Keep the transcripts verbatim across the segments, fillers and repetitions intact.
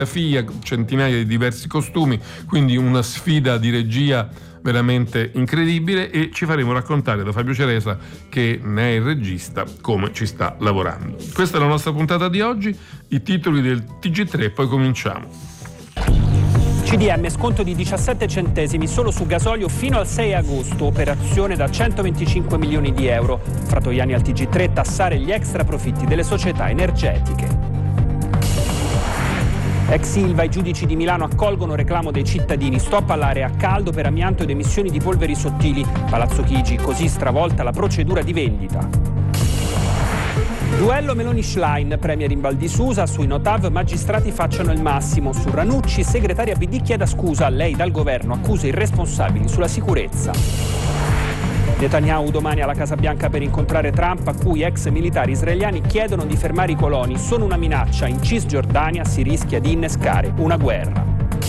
centinaia di diversi costumi, quindi una sfida di regia veramente incredibile, e ci faremo raccontare da Fabio Ceresa, che ne è il regista, come ci sta lavorando. Questa è la nostra puntata di oggi, i titoli del T G tre, poi cominciamo. C D M, sconto di diciassette centesimi solo su gasolio fino al sei agosto, operazione da centoventicinque milioni di euro. Fratoiani al T G tre, tassare gli extra profitti delle società energetiche. Ex Ilva, i giudici di Milano accolgono reclamo dei cittadini, stop all'area a caldo per amianto ed emissioni di polveri sottili. Palazzo Chigi, così stravolta la procedura di vendita. Duello Meloni-Schlein, premier in Val di Susa, sui Notav magistrati facciano il massimo. Su Ranucci, segretaria P D chieda scusa, lei dal governo accusa i responsabili sulla sicurezza. Netanyahu domani alla Casa Bianca per incontrare Trump, a cui ex militari israeliani chiedono di fermare i coloni. Sono una minaccia, in Cisgiordania si rischia di innescare una guerra.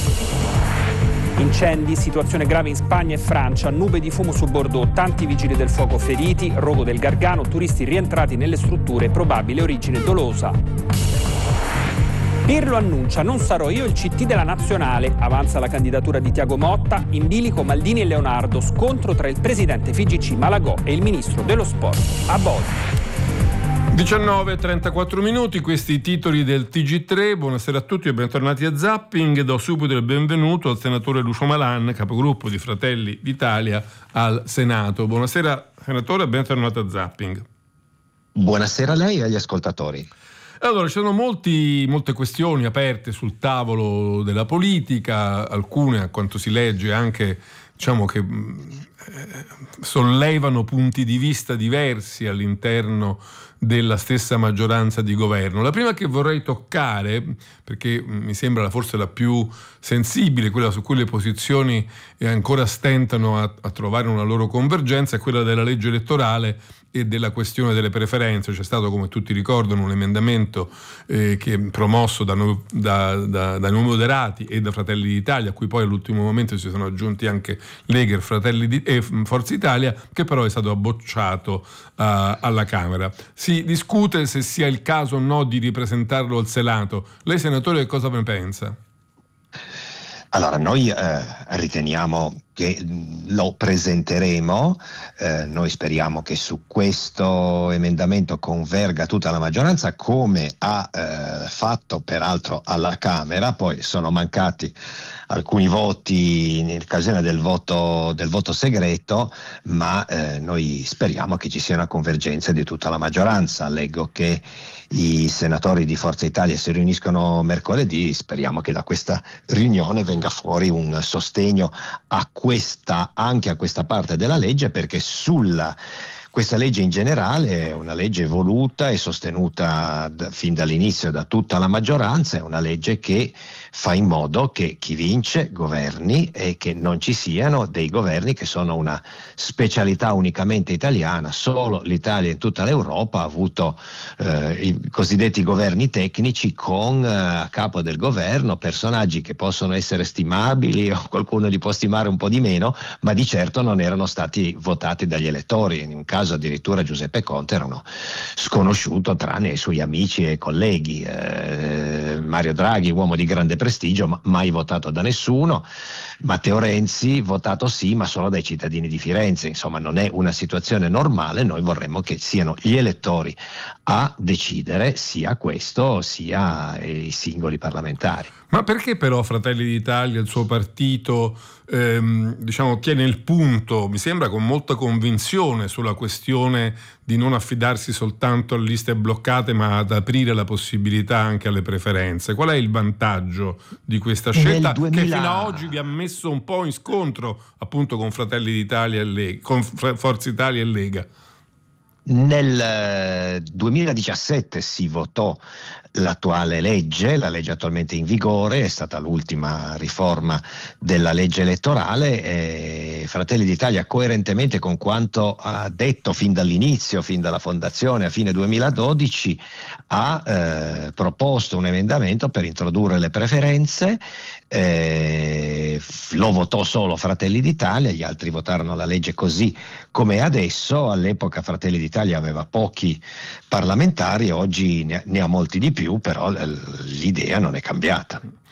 Incendi, situazione grave in Spagna e Francia, nube di fumo su Bordeaux, tanti vigili del fuoco feriti, rogo del Gargano, turisti rientrati nelle strutture, probabile origine dolosa. Pirlo annuncia, non sarò io il C T della nazionale, avanza la candidatura di Thiago Motta, in bilico Maldini e Leonardo, scontro tra il presidente F I G C Malagò e il ministro dello sport Abodi. diciannove e trentaquattro minuti, questi i titoli del T G tre. Buonasera a tutti e bentornati a Zapping. Do subito il benvenuto al senatore Lucio Malan, capogruppo di Fratelli d'Italia al Senato. Buonasera senatore e bentornato a Zapping. Buonasera a lei e agli ascoltatori. Allora, ci sono molti, molte questioni aperte sul tavolo della politica, alcune, a quanto si legge, anche diciamo che eh, sollevano punti di vista diversi all'interno della stessa maggioranza di governo. La prima che vorrei toccare, perché mi sembra forse la più sensibile, quella su cui le posizioni ancora stentano a, a trovare una loro convergenza, è quella della legge elettorale e della questione delle preferenze. C'è stato, come tutti ricordano, un emendamento eh, che promosso da, no, da, da, da Noi Moderati e da Fratelli d'Italia, a cui poi all'ultimo momento si sono aggiunti anche Lega, Fratelli di, e Forza Italia, che però è stato bocciato uh, alla Camera. Si discute se sia il caso o no di ripresentarlo al Senato. Lei, senatore, cosa ne pensa? Allora, noi eh, riteniamo che lo presenteremo, eh, noi speriamo che su questo emendamento converga tutta la maggioranza, come ha eh, fatto peraltro alla Camera. Poi sono mancati alcuni voti in occasione del voto, del voto segreto, ma eh, noi speriamo che ci sia una convergenza di tutta la maggioranza. Leggo che i senatori di Forza Italia si riuniscono mercoledì, speriamo che da questa riunione venga fuori un sostegno a questa, anche a questa parte della legge, perché sulla questa legge in generale è una legge voluta e sostenuta da, fin dall'inizio da tutta la maggioranza, è una legge che fa in modo che chi vince governi e che non ci siano dei governi che sono una specialità unicamente italiana. Solo l'Italia in tutta l'Europa ha avuto eh, i cosiddetti governi tecnici con eh, a capo del governo personaggi che possono essere stimabili o qualcuno li può stimare un po' di meno, ma di certo non erano stati votati dagli elettori. In un caso addirittura Giuseppe Conte era uno sconosciuto tranne i suoi amici e colleghi. eh, Mario Draghi, uomo di grande prestigio, ma mai votato da nessuno. Matteo Renzi, votato sì, ma solo dai cittadini di Firenze. Insomma, non è una situazione normale. Noi vorremmo che siano gli elettori a decidere sia questo sia i singoli parlamentari. Ma perché però Fratelli d'Italia, il suo partito, ehm, diciamo, tiene il punto, mi sembra con molta convinzione, sulla questione di non affidarsi soltanto a liste bloccate, ma ad aprire la possibilità anche alle preferenze? Qual è il vantaggio di questa scelta duemila... che fino ad oggi vi ha messo un po' in scontro appunto con Fratelli d'Italia e Lega, con Forza Italia e Lega? Nel duemiladiciassette si votò l'attuale legge, la legge attualmente in vigore, è stata l'ultima riforma della legge elettorale e Fratelli d'Italia, coerentemente con quanto ha detto fin dall'inizio, fin dalla fondazione a fine duemiladodici, ha eh, proposto un emendamento per introdurre le preferenze, eh, lo votò solo Fratelli d'Italia, gli altri votarono la legge così come è adesso. All'epoca Fratelli d'Italia aveva pochi parlamentari, oggi ne ha, ne ha molti di più, però l'idea non è cambiata.